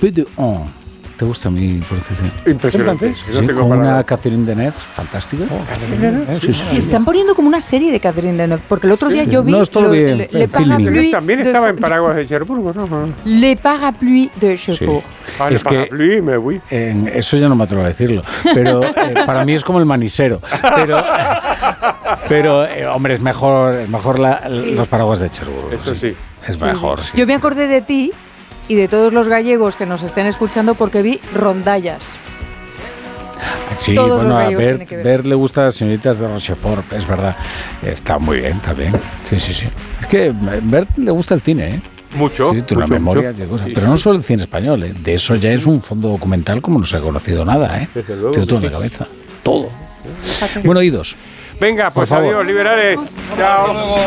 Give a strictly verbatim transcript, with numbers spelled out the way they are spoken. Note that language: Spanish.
peu de on. ¿Te gusta mi pronunciación? Impresionante. Sí, no con una Catherine Deneuve fantástica. Oh, eh, sí, sí, sí, están poniendo como una serie de Catherine Deneuve, porque el otro día sí, yo vi no, lo, bien, le, le Parapluie también de, estaba en Paraguas de Cherbourg, ¿no? Le Parapluie de Cherbourg. Sí. Ah, es que me voy. Eh, eso ya no me atrevo a decirlo, pero eh, para mí es como el manisero. Pero, pero eh, hombre, es mejor, es mejor la, sí. los Paraguas de Cherbourg. Eso sí. sí. Es mejor. Sí. Yo me acordé de ti y de todos los gallegos que nos estén escuchando porque vi Rondallas. Sí, todos bueno, a Bert, Bert le gusta las señoritas de Rochefort, es verdad. Está muy bien, está bien. Sí, sí, sí. Es que a Bert le gusta el cine, ¿eh? Mucho. Sí, tiene una mucho, memoria mucho. de cosas. Sí, pero sí. no solo el cine español, ¿eh? De eso ya es un fondo documental como no se ha conocido nada, ¿eh? Desde luego. Tiene todo en la cabeza. Todo. Bueno, oídos. Venga, pues adiós, liberales. Chao.